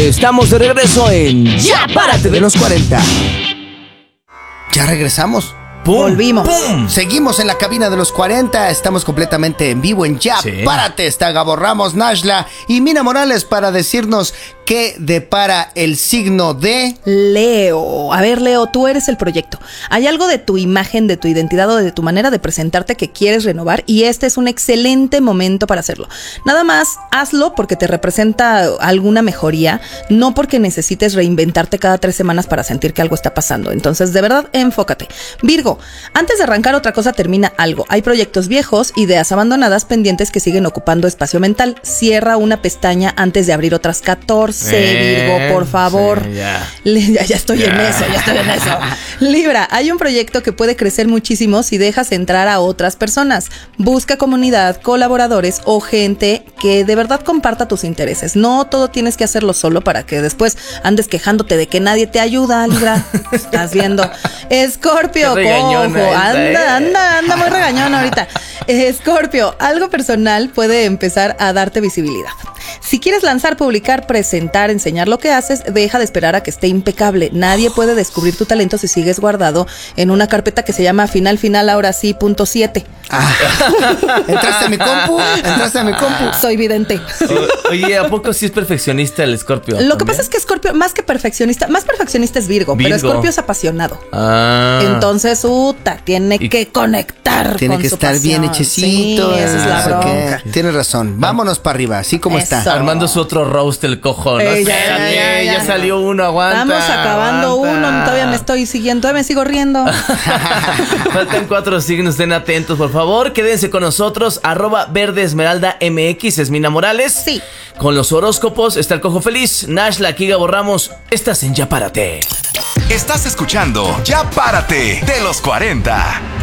Estamos de regreso en Ya Párate de los 40. Ya regresamos. ¡Pum! Volvimos. ¡Pum! Seguimos en la cabina de los 40. Estamos completamente en vivo en Ya Sí. Párate. Está Gabo Ramos, Nashla y Mina Morales para decirnos qué depara el signo de Leo. A ver, Leo, tú eres el proyecto. Hay algo de tu imagen, de tu identidad o de tu manera de presentarte que quieres renovar y este es un excelente momento para hacerlo. Nada más hazlo porque te representa alguna mejoría, no porque necesites reinventarte cada 3 semanas para sentir que algo está pasando. Entonces, de verdad, enfócate. Virgo, antes de arrancar otra cosa termina algo. Hay proyectos viejos, ideas abandonadas, pendientes que siguen ocupando espacio mental. Cierra una pestaña antes de abrir otras 14. Virgo, por favor. Sí, ya. Ya estoy en eso. Libra, hay un proyecto que puede crecer muchísimo si dejas entrar a otras personas. Busca comunidad, colaboradores o gente que de verdad comparta tus intereses. No todo tienes que hacerlo solo para que después andes quejándote de que nadie te ayuda, Libra. Estás viendo. Escorpio, Qué regañona esta, anda muy regañón ahorita. Escorpio, algo personal puede empezar a darte visibilidad. Si quieres lanzar, publicar, presentar, enseñar lo que haces, deja de esperar a que esté impecable. Nadie puede descubrir tu talento si sigues guardado en una carpeta que se llama final, ahora sí, .7. ¿Entraste a mi compu? Soy vidente. Oye, ¿a poco sí es perfeccionista el Escorpio? Lo que pasa es que Escorpio, más perfeccionista es Virgo, pero Escorpio es apasionado. Entonces, tiene que conectar Tiene con que su estar pasión. bien hechecito. Sí, esa es la bronca. Tienes razón. Vámonos para arriba, así como Eso. está. Armando su otro roast el cojo, ¿no? Ey, Ya salió uno, aguanta. Estamos acabando uno, todavía me estoy siguiendo, todavía me sigo riendo. Faltan 4 signos, estén atentos, por favor. Quédense con nosotros, @verdeesmeraldamx, es Mina Morales. Sí. Con los horóscopos está el cojo feliz. Nashla, aquí Gabo Ramos. Estás en Ya Párate. Estás escuchando Ya Párate de los 40.